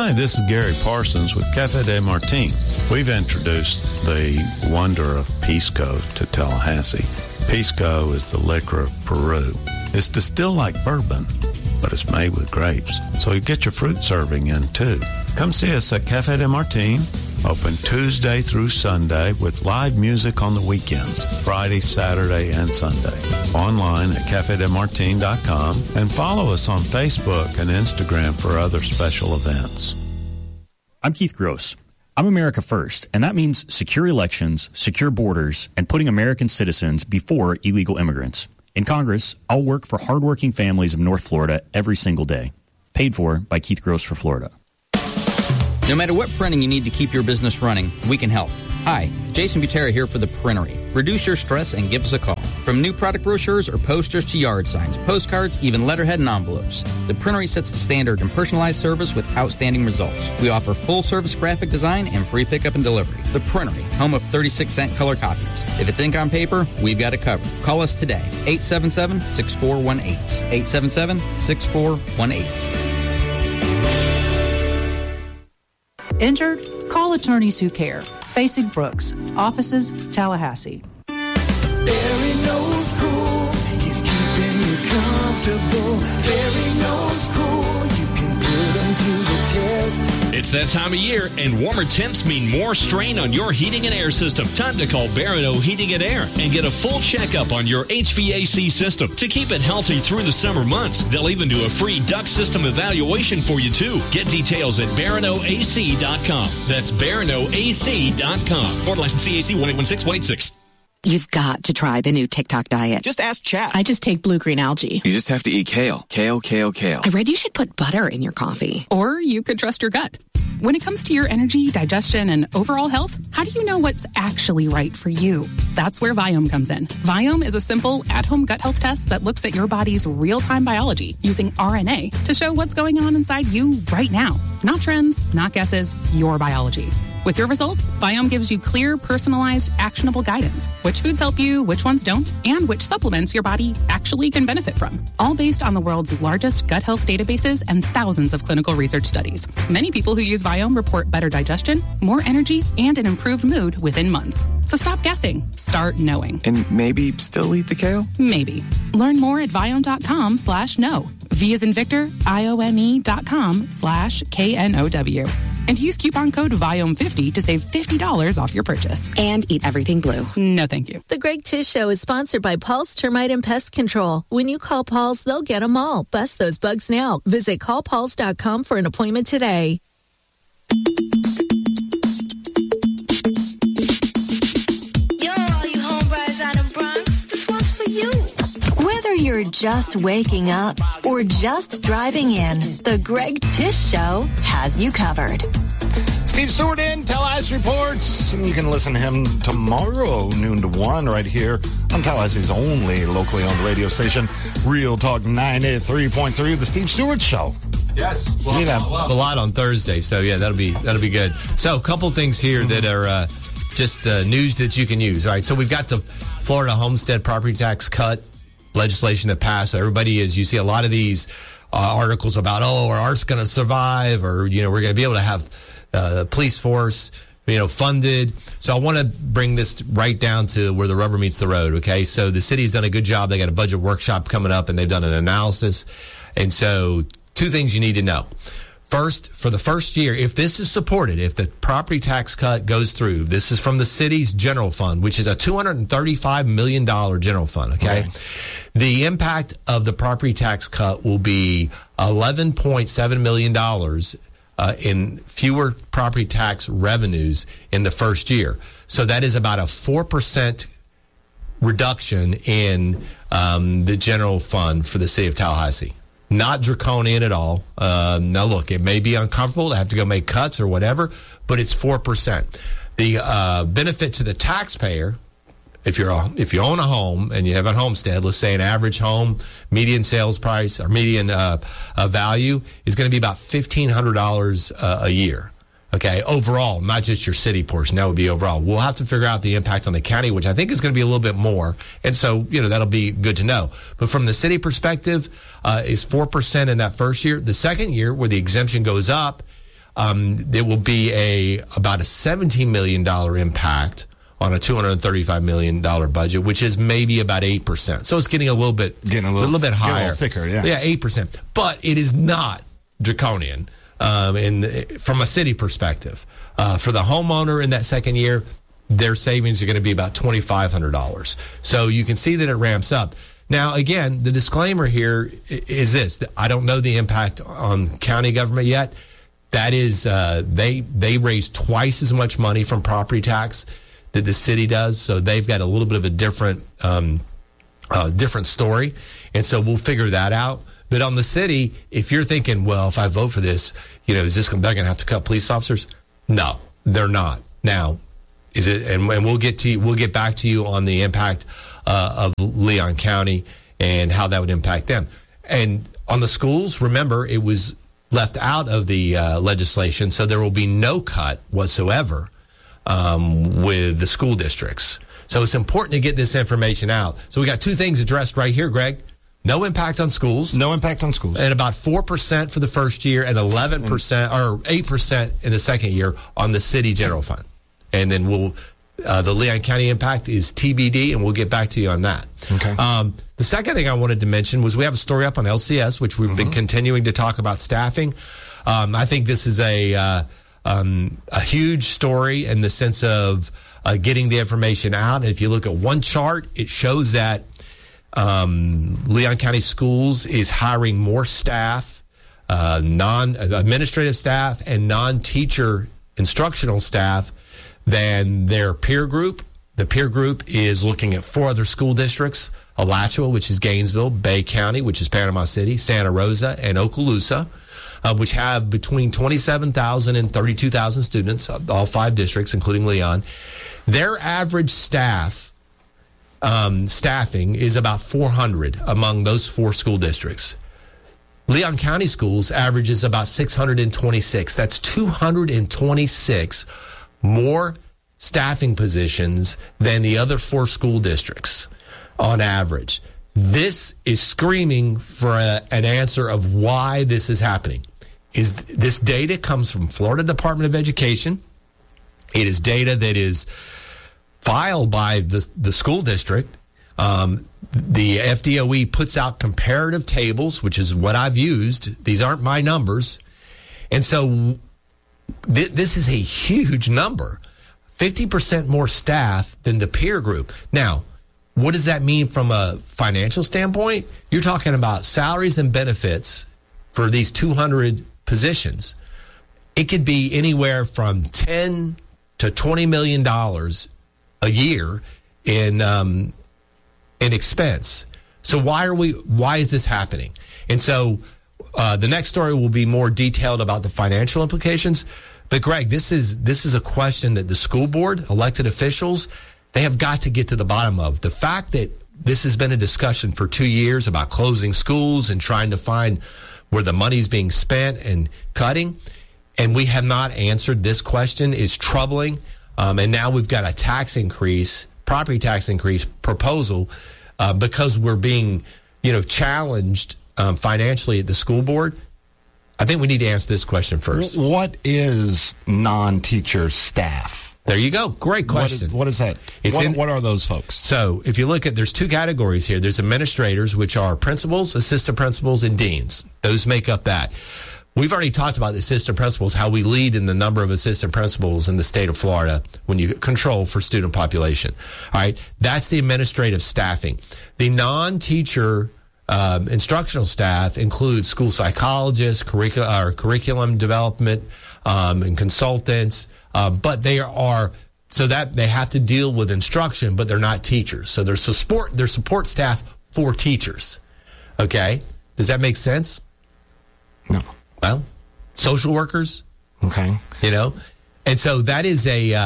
Hi, this is Gary Parsons with Cafe de Martin. We've introduced the wonder of Pisco to Tallahassee. Pisco is the liquor of Peru. It's distilled like bourbon, but it's made with grapes. So you get your fruit serving in, too. Come see us at Cafe de Martin, open Tuesday through Sunday with live music on the weekends, Friday, Saturday, and Sunday. Online at cafedemartin.com and follow us on Facebook and Instagram for other special events. I'm Keith Gross. I'm America First, and that means secure elections, secure borders, and putting American citizens before illegal immigrants. In Congress, I'll work for hardworking families of North Florida every single day. Paid for by Keith Gross for Florida. No matter what printing you need to keep your business running, we can help. Hi, Jason Butera here for The Printery. Reduce your stress and give us a call. From new product brochures or posters to yard signs, postcards, even letterhead and envelopes, The Printery sets the standard in personalized service with outstanding results. We offer full-service graphic design and free pickup and delivery. The Printery, home of 36-cent color copies. If it's ink on paper, we've got it covered. Call us today, 877-6418. 877-6418. Injured? Call Attorneys Who Care. Facing Brooks. Offices, Tallahassee. Barry knows cool. He's keeping you comfortable. Barry knows cool. You can put him to the test. It's that time of year, and warmer temps mean more strain on your heating and air system. Time to call Barano Heating and Air and get a full checkup on your HVAC system to keep it healthy through the summer months. They'll even do a free duct system evaluation for you, too. Get details at baranoac.com. That's baranoac.com. Order license CAC 1816186. You've got to try the new TikTok diet. Just ask Chat. I just take blue-green algae. You just have to eat kale. Kale, kale, kale. I read you should put butter in your coffee. Or you could trust your gut. When it comes to your energy, digestion, and overall health, how do you know what's actually right for you? That's where Viome comes in. Viome is a simple, at-home gut health test that looks at your body's real-time biology using RNA to show what's going on inside you right now. Not trends, not guesses, your biology. With your results, Viome gives you clear, personalized, actionable guidance. Which foods help you, which ones don't, and which supplements your body actually can benefit from. All based on the world's largest gut health databases and thousands of clinical research studies. Many people who use Viome report better digestion, more energy, and an improved mood within months. So stop guessing. Start knowing. And maybe still eat the kale? Maybe. Learn more at Viome.com/know. V as in Victor, IOME.com/KNOW. And use coupon code VIOME50 to save $50 off your purchase. And eat everything blue. No, thank you. The Greg Tish Show is sponsored by Paul's Termite and Pest Control. When you call Paul's, they'll get them all. Bust those bugs now. Visit callpauls.com for an appointment today. Yo, all you homebrides out in Bronx, this one's for you. Whether you're just waking up or just driving in, the Greg Tish Show has you covered. Steve Stewart in Tallahassee Reports, and you can listen to him tomorrow, noon to 1, right here on Tallahassee's only locally owned radio station, Real Talk 93.3, The Steve Stewart Show. Yes, we'll have a lot on Thursday, so yeah, that'll be good. So a couple things here that are just news that you can use. All right, so we've got the Florida homestead property tax cut legislation that passed. So everybody you see a lot of these articles about, are ours going to survive, or, we're going to be able to have the police force, funded. So I want to bring this right down to where the rubber meets the road, okay? So the city's done a good job. They got a budget workshop coming up, and they've done an analysis. And so two things you need to know. First, for the first year, if this is supported, if the property tax cut goes through, this is from the city's general fund, which is a $235 million general fund, okay? The impact of the property tax cut will be $11.7 million in fewer property tax revenues in the first year. So that is about a 4% reduction in the general fund for the city of Tallahassee. Not draconian at all. Now, look, it may be uncomfortable to have to go make cuts or whatever, but it's 4%. The benefit to the taxpayer, if you own a home and you have a homestead, let's say an average home, median sales price or median value is going to be about $1,500 a year. Okay, overall, not just your city portion. That would be overall. We'll have to figure out the impact on the county, which I think is going to be a little bit more. And so, that'll be good to know. But from the city perspective, is 4% in that first year. The second year, where the exemption goes up, there will be about a $17 million impact on a $235 million budget, which is maybe about 8%. So it's getting a little bit higher. Getting a little thicker, yeah. Yeah, 8%. But it is not draconian from a city perspective. For the homeowner in that second year, their savings are going to be about $2,500. So you can see that it ramps up. Now, again, the disclaimer here is this. I don't know the impact on county government yet. That is, they raise twice as much money from property tax that the city does, so they've got a little bit of a different story, and so we'll figure that out. But on the city, if you're thinking, well, if I vote for this, is this they're going to have to cut police officers? No, they're not. Now, is it? And we'll get back to you on the impact of Leon County and how that would impact them. And on the schools, remember, it was left out of the legislation, so there will be no cut whatsoever with the school districts. So it's important to get this information out. So we got two things addressed right here, Greg. No impact on schools. No impact on schools. And about 4% for the first year and 11% or 8% in the second year on the city general fund. And then the Leon County impact is TBD, and we'll get back to you on that. Okay. The second thing I wanted to mention was we have a story up on LCS, which we've been continuing to talk about staffing. I think this is a huge story in the sense of getting the information out. And if you look at one chart, it shows that Leon County Schools is hiring more staff, non-administrative staff and non-teacher instructional staff than their peer group. The peer group is looking at 4 other school districts: Alachua, which is Gainesville; Bay County, which is Panama City; Santa Rosa; and Okaloosa, which have between 27,000 and 32,000 students, all 5 districts, including Leon. Their average staffing is about 400 among those 4 school districts. Leon County Schools averages about 626. That's 226 more staffing positions than the other 4 school districts on average. This is screaming for an answer of why this is happening. This data comes from Florida Department of Education. It is data that is filed by the school district. The FDOE puts out comparative tables, which is what I've used. These aren't my numbers. And so this is a huge number. 50% more staff than the peer group. Now, what does that mean from a financial standpoint? You're talking about salaries and benefits for these 200 positions. It could be anywhere from $10 to $20 million a year in expense. So why is this happening? And so the next story will be more detailed about the financial implications. But Greg, this is a question that the school board, elected officials, they have got to get to the bottom of. The fact that this has been a discussion for 2 years about closing schools and trying to find where the money's being spent and cutting, and we have not answered this question is troubling. And now we've got a property tax increase proposal because we're being, challenged financially at the school board. I think we need to answer this question first. What is non-teacher staff? There you go. Great question. What is that? What are those folks? So if you look at, there's 2 categories here. There's administrators, which are principals, assistant principals, and deans. Those make up that. We've already talked about the assistant principals, how we lead in the number of assistant principals in the state of Florida when you control for student population. All right. That's the administrative staffing. The non-teacher instructional staff includes school psychologists, curriculum development, and consultants. But they have to deal with instruction, but they're not teachers. So they're support staff for teachers. Okay. Are that make sense? No. Well, social workers. Okay. And so that is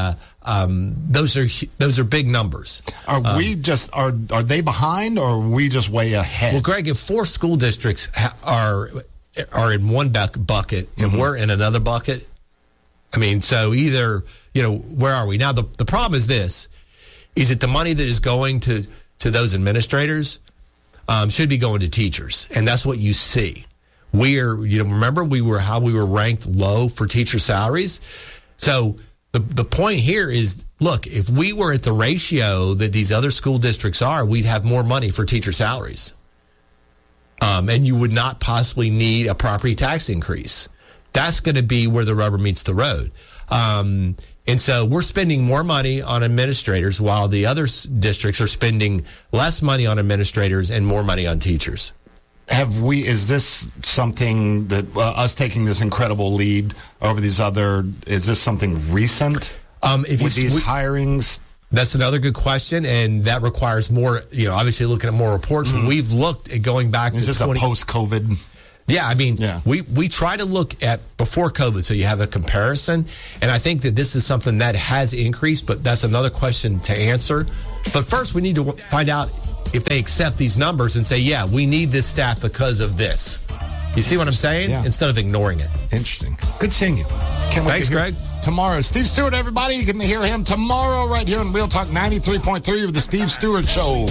those are big numbers. Are they behind, or are we just way ahead? Well, Greg, if 4 school districts are in one bucket and we're in another bucket, I mean, so either where are we now? The problem is this: is that the money that is going to those administrators should be going to teachers, and that's what you see. remember we were ranked low for teacher salaries. So the point here is, look, if we were at the ratio that these other school districts are, we'd have more money for teacher salaries. And you would not possibly need a property tax increase. That's going to be where the rubber meets the road. And so we're spending more money on administrators while the other districts are spending less money on administrators and more money on teachers. Is this something that us taking this incredible lead over these other, is this something recent with these hirings? That's another good question, and that requires more, obviously looking at more reports. We've looked at going back to a post-COVID? Yeah, I mean, we try to look at before COVID so you have a comparison, and I think that this is something that has increased, but that's another question to answer. But first, we need to find out if they accept these numbers and say, yeah, we need this staff because of this. You see what I'm saying? Yeah. Instead of ignoring it. Interesting. Good seeing you. Thanks, Greg. Tomorrow, Steve Stewart, everybody. You can hear him tomorrow right here on Real Talk 93.3 of the Steve Stewart Show.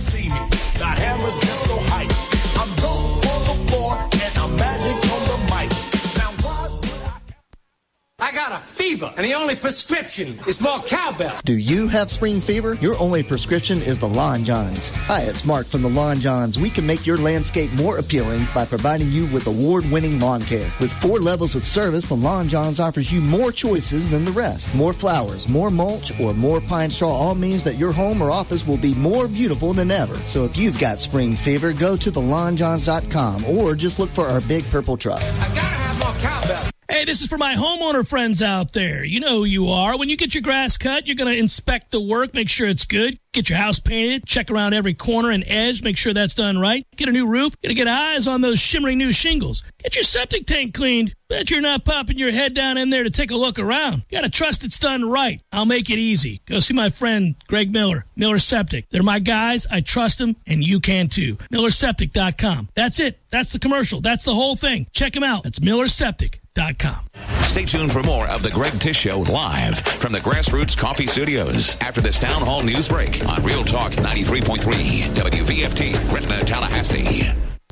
I got a fever, and the only prescription is more cowbell. Do you have spring fever? Your only prescription is the Lawn Johns. Hi, it's Mark from the Lawn Johns. We can make your landscape more appealing by providing you with award-winning lawn care. With 4 levels of service, the Lawn Johns offers you more choices than the rest. More flowers, more mulch, or more pine straw all means that your home or office will be more beautiful than ever. So if you've got spring fever, go to thelawnjohns.com or just look for our big purple truck. I gotta have more cowbell. Hey, this is for my homeowner friends out there. You know who you are. When you get your grass cut, you're going to inspect the work, make sure it's good. Get your house painted, check around every corner and edge, make sure that's done right. Get a new roof, got to get eyes on those shimmering new shingles. Get your septic tank cleaned. Bet you're not popping your head down in there to take a look around. You got to trust it's done right. I'll make it easy. Go see my friend Greg Miller, Miller Septic. They're my guys. I trust them, and you can too. MillerSeptic.com. That's it. That's the commercial. That's the whole thing. Check them out. That's MillerSeptic.com. Stay tuned for more of the Greg Tish Show live from the Grassroots Coffee Studios after this Town Hall news break on Real Talk 93.3 WVFT, Gretna, Tallahassee.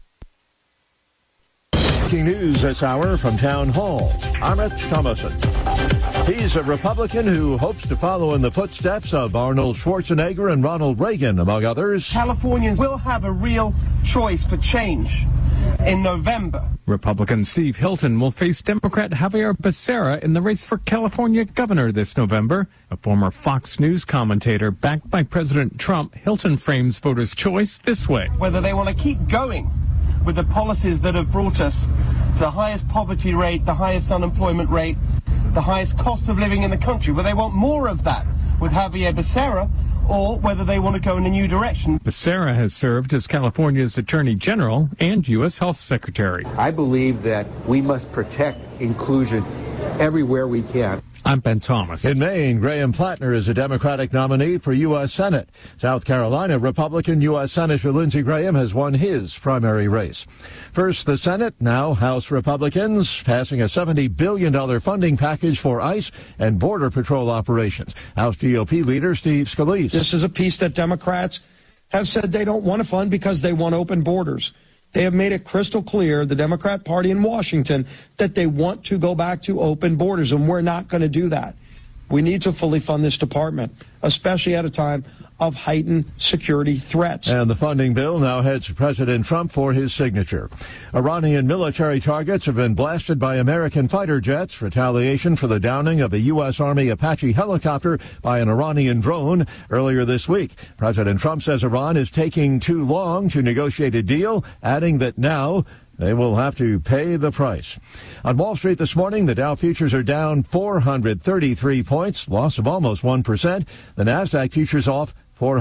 Breaking news this hour from Town Hall. I'm Rich Thomason. He's a Republican who hopes to follow in the footsteps of Arnold Schwarzenegger and Ronald Reagan, among others. Californians will have a real choice for change in November. Republican Steve Hilton will face Democrat Javier Becerra in the race for California governor this November. A former Fox News commentator backed by President Trump, Hilton frames voters' choice this way. Whether they want to keep going with the policies that have brought us to the highest poverty rate, the highest unemployment rate, the highest cost of living in the country, whether they want more of that with Javier Becerra, or whether they want to go in a new direction. Becerra has served as California's Attorney General and U.S. Health Secretary. I believe that we must protect inclusion everywhere we can. I'm Ben Thomas. In Maine, Graham Plattner is a Democratic nominee for U.S. Senate. South Carolina Republican U.S. Senator Lindsey Graham has won his primary race. First, the Senate, now House Republicans, passing a $70 billion funding package for ICE and Border Patrol operations. House GOP leader Steve Scalise. This is a piece that Democrats have said they don't want to fund because they want open borders. They have made it crystal clear, the Democrat Party in Washington, that they want to go back to open borders, and we're not going to do that. We need to fully fund this department, especially at a time of heightened security threats. And the funding bill now heads to President Trump for his signature. Iranian military targets have been blasted by American fighter jets, retaliation for the downing of a U.S. Army Apache helicopter by an Iranian drone earlier this week. President Trump says Iran is taking too long to negotiate a deal, adding that now they will have to pay the price. On Wall Street this morning, the Dow futures are down 433 points, loss of almost 1%. The Nasdaq futures off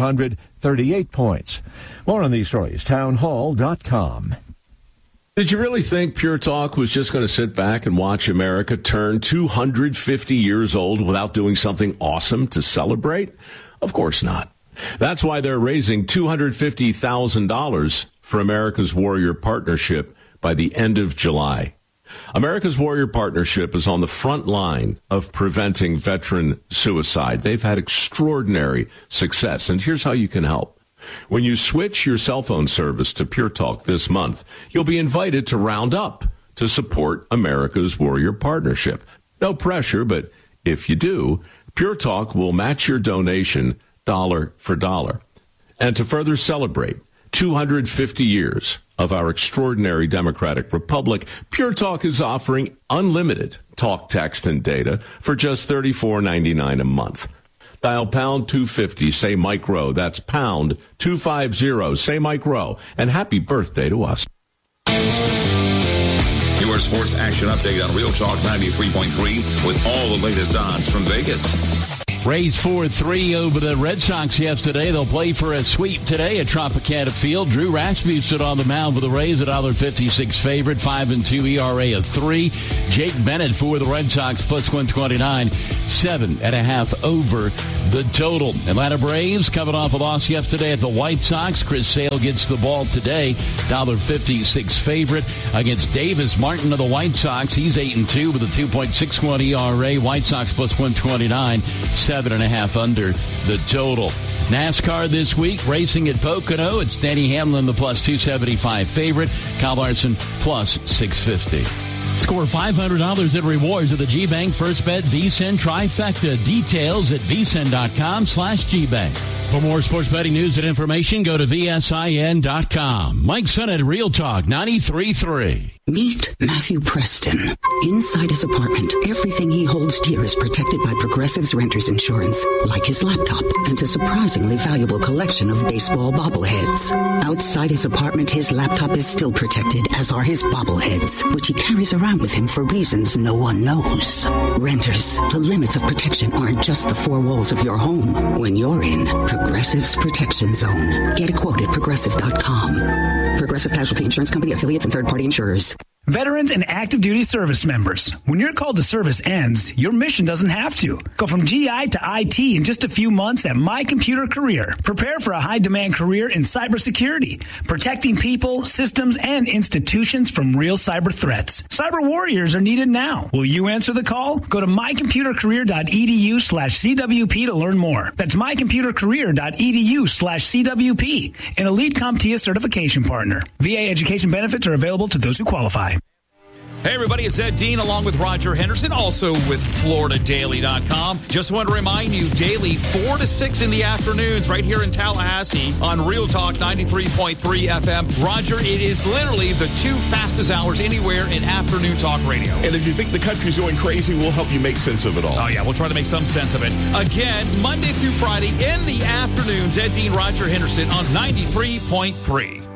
438 points. More on these stories, townhall.com. Did you really think Pure Talk was just going to sit back and watch America turn 250 years old without doing something awesome to celebrate? Of course not. That's why they're raising $250,000 for America's Warrior Partnership by the end of July. America's Warrior Partnership is on the front line of preventing veteran suicide. They've had extraordinary success, and here's how you can help. When you switch your cell phone service to Pure Talk this month, you'll be invited to round up to support America's Warrior Partnership. No pressure, but if you do, Pure Talk will match your donation dollar for dollar. And to further celebrate 250 years of our extraordinary democratic republic, Pure Talk is offering unlimited talk, text, and data for just $34.99 a month. Dial pound 250, say Mike Rowe. That's pound 250, say Mike Rowe. And happy birthday to us. Your sports action update on Real Talk 93.3 with all the latest odds from Vegas. Rays 4-3 over the Red Sox yesterday. They'll play for a sweep today at Tropicana Field. Drew Rasmussen on the mound for the Rays, $1.56 favorite, 5-2 ERA of 3. Jake Bennett for the Red Sox, plus 129, 7.5 over the total. Atlanta Braves coming off a loss yesterday at the White Sox. Chris Sale gets the ball today, $1.56 favorite against Davis Martin of the White Sox. He's 8-2 with a 2.61 ERA. White Sox plus 129, 7.5 under the total. NASCAR this week, racing at Pocono. It's Danny Hamlin, the plus 275 favorite. Kyle Larson, plus 650. Score $500 in rewards at the G-Bank First Bet VSiN Trifecta. Details at vsin.com/GBank. For more sports betting news and information, go to vsin.com. Mike Son at Real Talk 93.3. Meet Matthew Preston. Inside his apartment, everything he holds dear is protected by Progressive's Renters Insurance, like his laptop and a surprisingly valuable collection of baseball bobbleheads. Outside his apartment, his laptop is still protected, as are his bobbleheads, which he carries around with him for reasons no one knows. Renters, the limits of protection aren't just the four walls of your home. When you're in Progressive's Protection Zone, get a quote at Progressive.com. Progressive Casualty Insurance Company, affiliates, and third-party insurers. Veterans and active duty service members, when your call to service ends, your mission doesn't have to. Go from GI to IT in just a few months at My Computer Career. Prepare for a high-demand career in cybersecurity, protecting people, systems, and institutions from real cyber threats. Cyber warriors are needed now. Will you answer the call? Go to mycomputercareer.edu/CWP to learn more. That's mycomputercareer.edu/CWP, an elite CompTIA certification partner. VA education benefits are available to those who qualify. Hey, everybody, it's Ed Dean along with Roger Henderson, also with FloridaDaily.com. Just want to remind you, daily 4 to 6 in the afternoons right here in Tallahassee on Real Talk 93.3 FM. Roger, it is literally the 2 fastest hours anywhere in afternoon talk radio. And if you think the country's going crazy, we'll help you make sense of it all. Oh, yeah, we'll try to make some sense of it. Again, Monday through Friday in the afternoons, Ed Dean, Roger Henderson on 93.3.